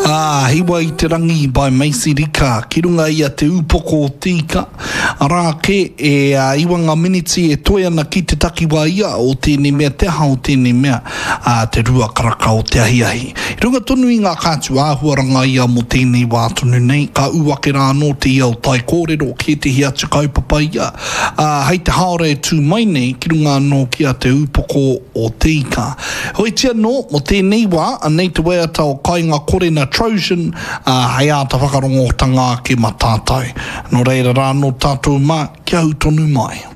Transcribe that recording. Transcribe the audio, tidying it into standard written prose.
Hiwa I te rangi by Macy Rika, ki runga ia te upoko o tika. Arā ke iwa ngā miniti e toi ana ki te takiwa ia o tēnei mea, te aha o tēnei mea, te rua karaka o te ahiahi. I runga tonu I ngā kātu āhuaranga ia mo tēnei wā tonu nei, ka uake rā no te ia o tai kōrero ki te hiatu kaupapa ia. Hei te haore tū mai nei, ki runga no ki a te upoko o tika. Hoi tia no, mo tēnei wā, anei te wea tau kai ngā kore na Trojan, hei a ta whakarongotanga ke matātai. No reira rā no tātou mā, kia utonu mai.